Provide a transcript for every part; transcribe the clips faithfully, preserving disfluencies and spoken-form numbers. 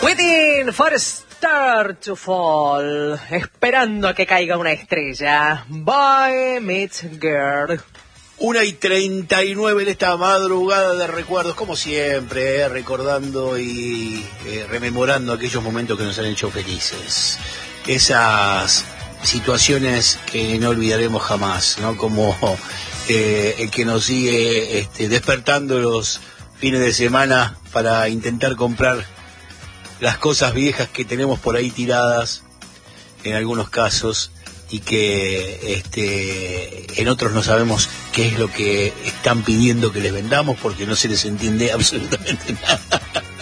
Waiting for a star to fall. Esperando a que caiga una estrella. Boy meets girl. Una y treinta y nueve en esta madrugada de recuerdos, como siempre, eh, recordando y eh, rememorando aquellos momentos que nos han hecho felices. Esas situaciones que no olvidaremos jamás, ¿no? Como eh, el que nos sigue este, despertando los fines de semana para intentar comprar las cosas viejas que tenemos por ahí tiradas, en algunos casos, y que este, en otros no sabemos qué es lo que están pidiendo que les vendamos porque no se les entiende absolutamente nada.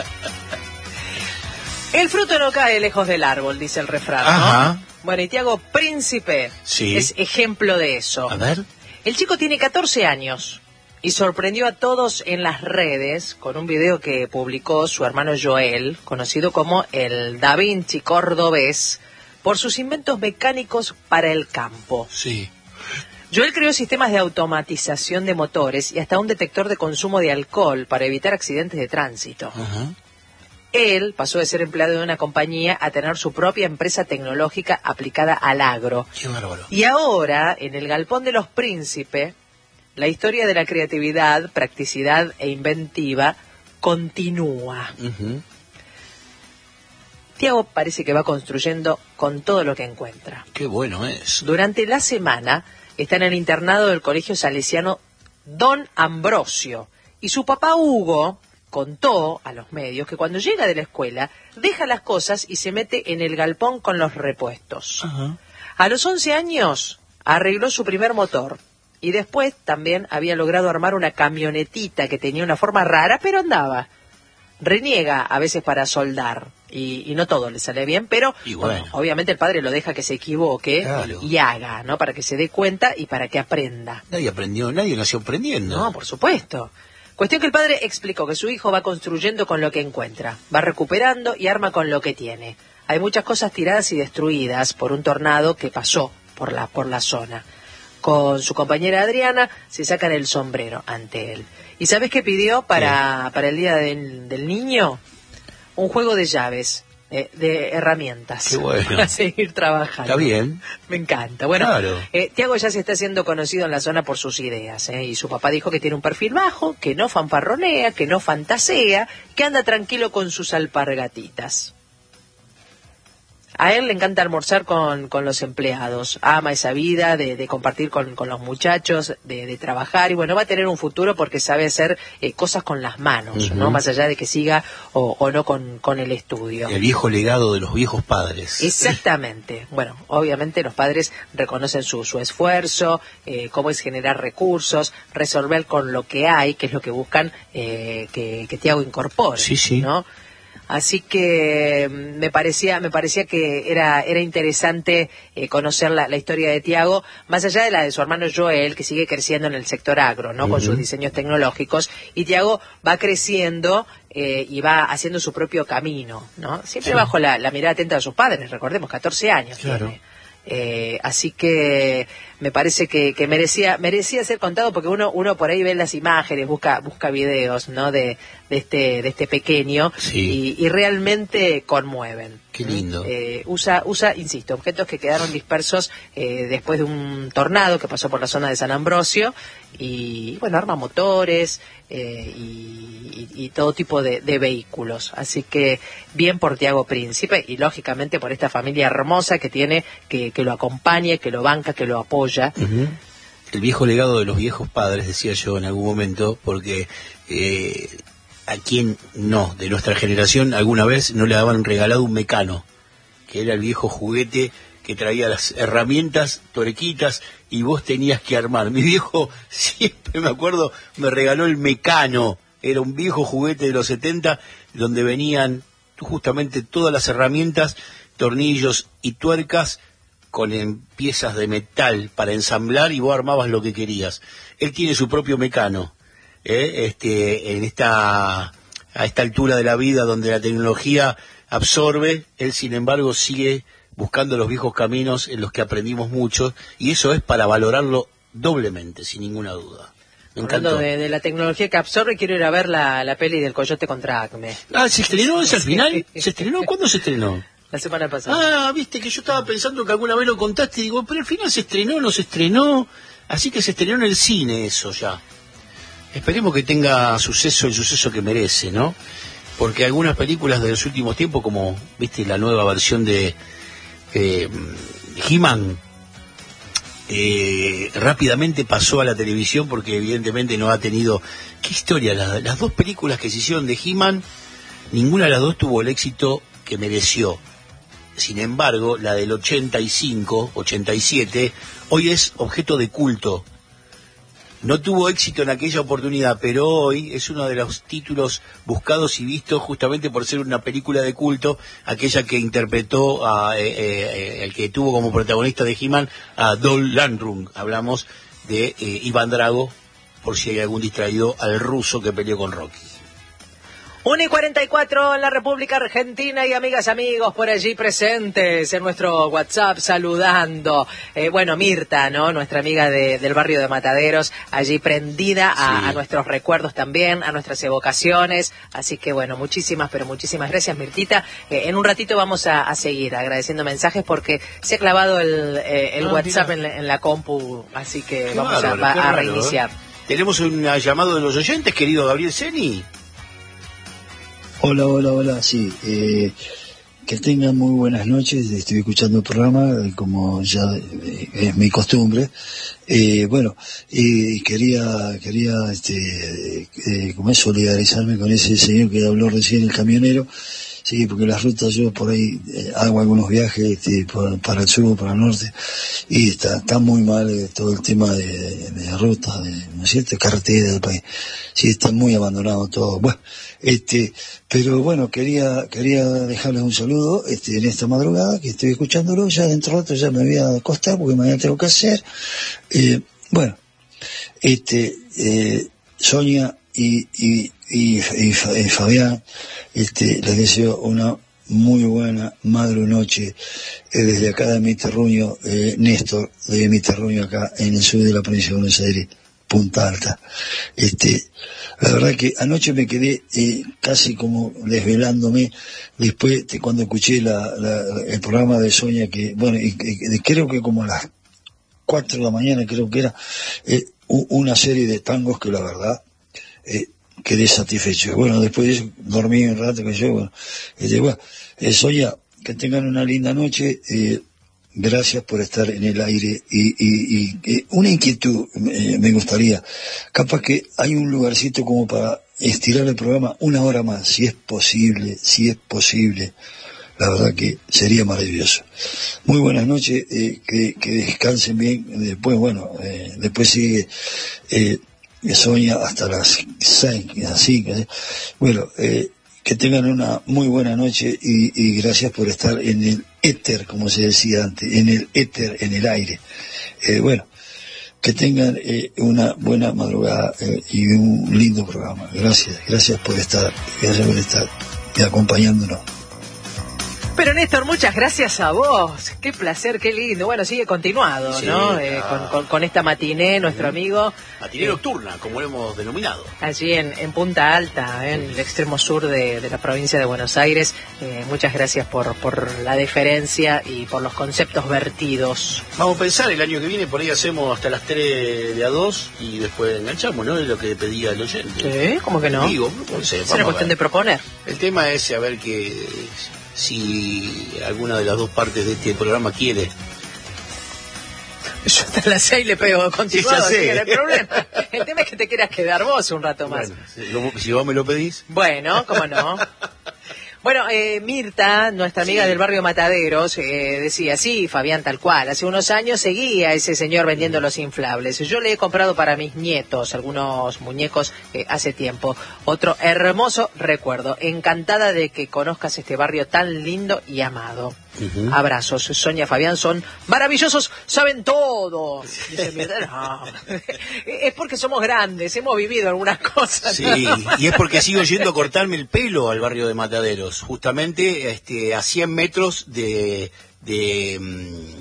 El fruto no cae lejos del árbol, dice el refrán, ¿no? Ajá. Bueno, y Tiago Príncipe Sí. es ejemplo de eso. A ver. El chico tiene catorce años y sorprendió a todos en las redes con un video que publicó su hermano Joel, conocido como el Da Vinci cordobés, por sus inventos mecánicos para el campo. Sí. Joel creó sistemas de automatización de motores y hasta un detector de consumo de alcohol para evitar accidentes de tránsito. Ajá. Él pasó de ser empleado de una compañía a tener su propia empresa tecnológica aplicada al agro. Qué bárbaro. Y ahora, en el Galpón de los Príncipes, la historia de la creatividad, practicidad e inventiva continúa. Uh-huh. Tiago parece que va construyendo con todo lo que encuentra. Qué bueno es. Durante la semana está en el internado del colegio salesiano Don Ambrosio. Y su papá Hugo contó a los medios que cuando llega de la escuela deja las cosas y se mete en el galpón con los repuestos. Ajá. A los once años arregló su primer motor. Y después también había logrado armar una camionetita que tenía una forma rara, pero andaba. Reniega a veces para soldar y, y no todo le sale bien, pero Y bueno. bueno, obviamente el padre lo deja que se equivoque Claro. y haga, ¿no? Para que se dé cuenta y para que aprenda. Nadie aprendió, nadie nació aprendiendo. No, por supuesto. Cuestión que el padre explicó que su hijo va construyendo con lo que encuentra, va recuperando y arma con lo que tiene. Hay muchas cosas tiradas y destruidas por un tornado que pasó por la, por la zona. Con su compañera Adriana se sacan el sombrero ante él. ¿Y sabes qué pidió para, para el Día del, del Niño? Un juego de llaves, eh, de herramientas. Qué bueno. Para seguir trabajando. Está bien. Me encanta. Bueno, Claro. eh, Tiago ya se está haciendo conocido en la zona por sus ideas, ¿eh? Y su papá dijo que tiene un perfil bajo, que no fanfarronea, que no fantasea, que anda tranquilo con sus alpargatitas. A él le encanta almorzar con, con los empleados, ama esa vida de, de compartir con, con los muchachos, de, de trabajar, y bueno, va a tener un futuro porque sabe hacer eh, cosas con las manos, Uh-huh. ¿no? Más allá de que siga o, o no con, con el estudio. El viejo legado de los viejos padres. Exactamente. Bueno, obviamente los padres reconocen su, su esfuerzo, eh, cómo es generar recursos, resolver con lo que hay, que es lo que buscan eh, que, que Tiago incorpore, Sí, sí. ¿no? Así que me parecía me parecía que era era interesante eh, conocer la, la historia de Tiago, más allá de la de su hermano Joel, que sigue creciendo en el sector agro, ¿no? Uh-huh. Con sus diseños tecnológicos, y Tiago va creciendo eh, y va haciendo su propio camino, ¿no? Siempre sí. Bajo la, la mirada atenta de sus padres, recordemos, catorce años Claro. tiene. Eh, así que me parece que, que merecía merecía ser contado, porque uno uno por ahí ve las imágenes, busca busca videos, ¿no? de, de este de este pequeño, sí. y, y realmente conmueven. Qué lindo. Eh, usa usa insisto objetos que quedaron dispersos eh, después de un tornado que pasó por la zona de San Ambrosio, y bueno, arma motores eh, y, y, y todo tipo de, de vehículos. Así que bien por Tiago Príncipe, y lógicamente por esta familia hermosa que tiene, que, que lo acompaña, que lo banca, que lo apoya. Uh-huh. El viejo legado de los viejos padres, decía yo en algún momento, porque eh, a quien no, de nuestra generación, alguna vez no le habían regalado un mecano, que era el viejo juguete que traía las herramientas, tuerquitas, y vos tenías que armar. Mi viejo, siempre me acuerdo, me regaló el mecano. Era un viejo juguete de los setenta, donde venían justamente todas las herramientas, tornillos y tuercas, con en piezas de metal para ensamblar, y vos armabas lo que querías. Él tiene su propio mecano, ¿eh? este, en esta, a esta altura de la vida donde la tecnología absorbe, él sin embargo sigue buscando los viejos caminos en los que aprendimos mucho, y eso es para valorarlo doblemente, sin ninguna duda. Me Hablando encantó. de, de la tecnología que absorbe, quiero ir a ver la, la peli del Coyote contra Acme. Ah, ¿se estrenó ese al final? ¿Se estrenó? ¿Cuándo se estrenó? La semana pasada. Ah, viste que yo estaba pensando que alguna vez lo contaste y digo, pero al final se estrenó, no se estrenó. Así que se estrenó en el cine eso ya. Esperemos que tenga suceso, el suceso que merece, ¿no? Porque algunas películas de los últimos tiempos, como, viste, la nueva versión de eh, He-Man, eh, rápidamente pasó a la televisión porque evidentemente no ha tenido... ¿Qué historia? La, las dos películas que se hicieron de He-Man, ninguna de las dos tuvo el éxito que mereció. Sin embargo, la del ochenta y cinco, ochenta y siete, hoy es objeto de culto. No tuvo éxito en aquella oportunidad, pero hoy es uno de los títulos buscados y vistos justamente por ser una película de culto, aquella que interpretó a eh, eh, el que tuvo como protagonista de He-Man a Dolph Lundgren. Hablamos de eh, Iván Drago, por si hay algún distraído, al ruso que peleó con Rocky. una y cuarenta y cuatro en la República Argentina y amigas, amigos por allí presentes en nuestro WhatsApp saludando. Eh, bueno, Mirta, ¿no? Nuestra amiga de, del barrio de Mataderos, allí prendida a, Sí. a nuestros recuerdos también, a nuestras evocaciones. Así que bueno, muchísimas, pero muchísimas gracias, Mirtita. Eh, en un ratito vamos a, a seguir agradeciendo mensajes porque se ha clavado el, eh, el Ah, WhatsApp en mira. la, en la compu, así que Qué vamos bárbaro, a, qué a raro, reiniciar. ¿eh? Tenemos un llamado de los oyentes, querido Gabriel Seni. Hola, hola, hola, sí, eh, que tengan muy buenas noches, estoy escuchando el programa, eh, como ya eh, es mi costumbre. Eh, bueno, y quería, quería, este, eh, como es, solidarizarme con ese señor que habló recién, el camionero. Sí, porque las rutas, yo por ahí eh, hago algunos viajes este, por, para el sur, para el norte, y está, está muy mal eh, todo el tema de, de, de rutas, de, ¿no es cierto?, carretera del país. Sí, está muy abandonado todo. Bueno, este, pero bueno, quería, quería dejarles un saludo, este, en esta madrugada, que estoy escuchándolo, ya dentro de rato ya me voy a acostar, porque mañana tengo que hacer. Eh, bueno, este, eh, Sonia y, y, y, y, y Fabián, este, les deseo una muy buena madre noche eh, desde acá de mi terruño, eh, Néstor, de mi terruño acá en el sur de la provincia de Buenos Aires, Punta Alta. Este, la verdad que anoche me quedé eh, casi como desvelándome después de cuando escuché la, la, el programa de Sonia, que bueno, y, y, creo que como a las cuatro de la mañana creo que era, eh, una serie de tangos que la verdad eh, quedé satisfecho. Bueno, después de eso dormí un rato que yo, bueno, este, bueno eh, Sonia, que tengan una linda noche, eh, gracias por estar en el aire y, y, y eh, una inquietud eh, me gustaría, capaz que hay un lugarcito como para estirar el programa una hora más, si es posible, si es posible. La verdad que sería maravilloso. Muy buenas noches, eh, que, que descansen bien. Después, bueno, eh, después sigue eh, Sonia hasta las seis, así que, bueno, eh, que tengan una muy buena noche y, y gracias por estar en el éter, como se decía antes, en el éter, en el aire. Eh, bueno, que tengan eh, una buena madrugada eh, y un lindo programa. Gracias, gracias por estar, gracias por estar y acompañándonos. Pero Néstor, muchas gracias a vos. Qué placer, qué lindo. Bueno, sigue continuado, Sí, ¿no? claro. Eh, con, con, con esta matiné, nuestro amigo. Matiné nocturna, como lo hemos denominado. Allí en, en Punta Alta, en el extremo sur de, de la provincia de Buenos Aires. Eh, muchas gracias por, por la deferencia y por los conceptos vertidos. Vamos a pensar, el año que viene por ahí hacemos hasta las tres de a dos y después enganchamos, ¿no? Es lo que pedía el oyente. ¿Sí? ¿Cómo que no? Digo, no sé, Es una vamos a cuestión ver. de proponer. El tema es saber que si alguna de las dos partes de este programa quiere. Yo hasta las seis le pego continuado, Sí, ya sé. así que no hay problema. El tema es que te quieras quedar vos un rato más. Bueno, si, como- si vos me lo pedís. Bueno, cómo no. Bueno, eh, Mirta, nuestra amiga Sí. del barrio Mataderos, eh, decía, sí, Fabián, tal cual, hace unos años seguía ese señor vendiendo los inflables. Yo le he comprado para mis nietos algunos muñecos eh, hace tiempo. Otro hermoso recuerdo. Encantada de que conozcas este barrio tan lindo y amado. Uh-huh. Abrazos. Sonia, Fabián son maravillosos, saben todo. Dice Mirta, no. Es porque somos grandes, hemos vivido algunas cosas. Sí, y es porque sigo yendo a cortarme el pelo al barrio de Mataderos, justamente este, a cien metros de, de,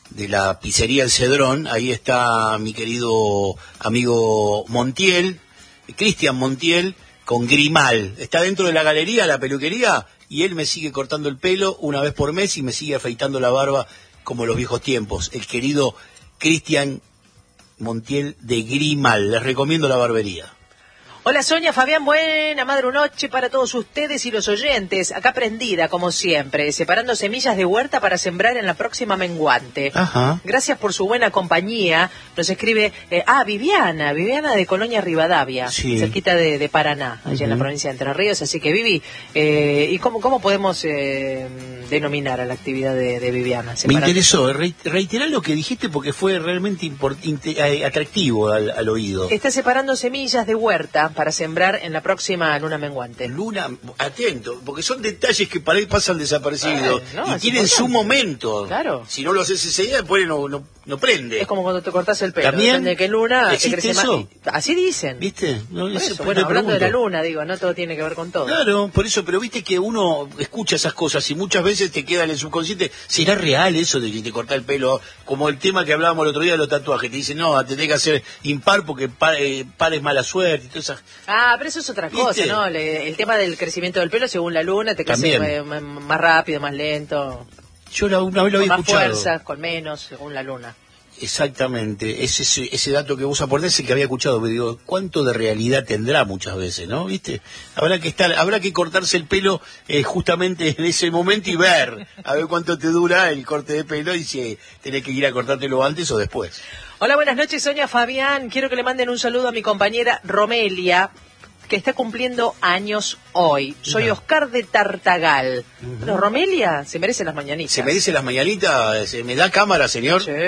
de la pizzería El Cedrón. Ahí está mi querido amigo Montiel, Cristian Montiel, con Grimal. Está dentro de la galería, la peluquería, y él me sigue cortando el pelo una vez por mes y me sigue afeitando la barba como en los viejos tiempos. El querido Cristian Montiel de Grimal. Les recomiendo la barbería. Hola Sonia, Fabián, buena madre noche para todos ustedes y los oyentes. Acá prendida, como siempre, separando semillas de huerta para sembrar en la próxima menguante. Ajá. Gracias por su buena compañía. Nos escribe, eh, ah, Viviana, Viviana de Colonia Rivadavia, sí, cerquita de, de Paraná, allá uh-huh. en la provincia de Entre Ríos. Así que Vivi, eh, ¿y cómo, cómo podemos eh, denominar a la actividad de, de Viviana? Separando. Me interesó, re, reiterar lo que dijiste porque fue realmente import, int, atractivo al, al oído. Está separando semillas de huerta para sembrar en la próxima luna menguante. Luna, atento, porque son detalles que para ahí pasan desapercibidos. Ay, no, y tienen importante. Su momento. Claro. Si no lo haces ese día, después no, no, no prende. Es como cuando te cortas el pelo. ¿También? Depende de qué luna te crece eso? más. Así dicen. ¿Viste? No, eso, eso, bueno, hablando de la luna, digo, no todo tiene que ver con todo. Claro, por eso, pero viste que uno escucha esas cosas y muchas veces te queda en el subconsciente. ¿Será real eso de que te corta el pelo? Como el tema que hablábamos el otro día de los tatuajes. Te dicen, no, te tenés que hacer impar porque par, eh, par es mala suerte y todas esas... Ah, pero eso es otra ¿Viste? cosa, ¿no? Le, el tema del crecimiento del pelo según la luna, te crece eh, más rápido, más lento. Yo la, una vez lo había con escuchado. Con más fuerzas, con menos, según la luna. Exactamente, ese, ese, ese dato que vos aportás que había escuchado, pero digo, ¿cuánto de realidad tendrá muchas veces, no? ¿Viste? Habrá que estar, habrá que cortarse el pelo eh, justamente en ese momento y ver, a ver cuánto te dura el corte de pelo y si tenés que ir a cortártelo antes o después. Hola, buenas noches, Sonia, Fabián. Quiero que le manden un saludo a mi compañera Romelia, que está cumpliendo años hoy. Soy no. Oscar de Tartagal. Uh-huh. Bueno, Romelia se merece las mañanitas. ¿Se merece las mañanitas? ¿Se me da cámara, señor? Sí.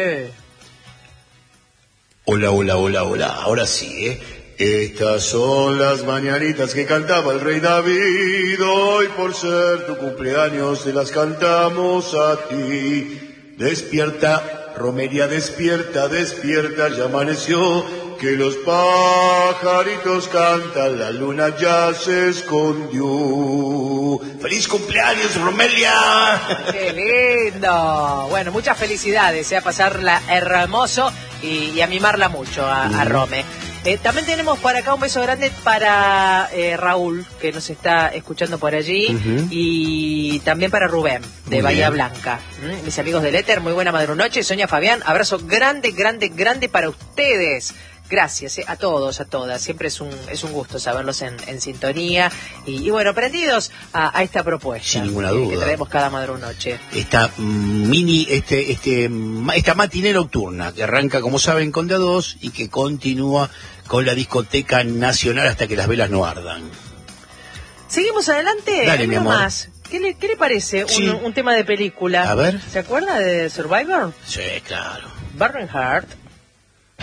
Hola, hola, hola, hola. Ahora sí, ¿eh? Estas son las mañanitas que cantaba el rey David. Hoy por ser tu cumpleaños te las cantamos a ti. Despierta, Romelia, despierta, despierta, ya amaneció. Que los pajaritos cantan, la luna ya se escondió. ¡Feliz cumpleaños, Romelia! ¡Qué lindo! Bueno, muchas felicidades, ¿eh? A pasarla hermoso y, y a mimarla mucho a, uh-huh. a Rome. Eh, también tenemos por acá un beso grande para eh, Raúl, que nos está escuchando por allí, uh-huh. y también para Rubén, de muy Bahía bien. Blanca. ¿Mm? Mis amigos del Éter, muy buena madrunoche. Sonia, Fabián, abrazo grande, grande, grande para ustedes. Gracias eh, a todos, a todas. Siempre es un es un gusto saberlos en, en sintonía y, y bueno, prendidos a, a esta propuesta. Sin ninguna duda. Que traemos cada madrunoche. Esta mini, este, este, esta matiné nocturna que arranca, como saben, con de a dos y que continúa con la discoteca nacional hasta que las velas no ardan. Seguimos adelante. Dale, mi amor. Más. ¿Qué le, ¿Qué le parece sí. un, un tema de película? A ver. ¿Se acuerda de Survivor? Sí, claro. Bernhardt